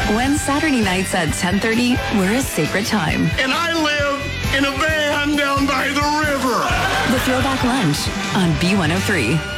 When Saturday nights at 10:30 were a sacred time. And I live in a van down by the river. The Throwback Lunch on B103.